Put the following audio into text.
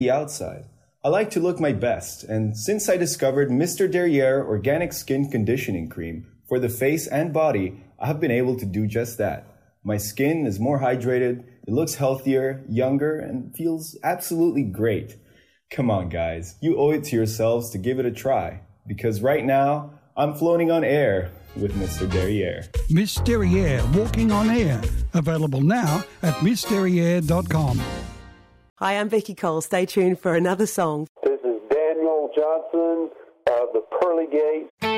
the outside. I like to look my best, and since I discovered Mr. Derriere Organic Skin Conditioning Cream for the face and body, I have been able to do just that. My skin is more hydrated, it looks healthier, younger, and feels absolutely great. Come on, guys, you owe it to yourselves to give it a try, because right now, I'm floating on air with Mr. Derriere. Miss Derriere, Walking on Air. Available now at missderriere.com. Hi, I'm Becky Cole. Stay tuned for another song. This is Daniel Johnson of the Pearly Gate.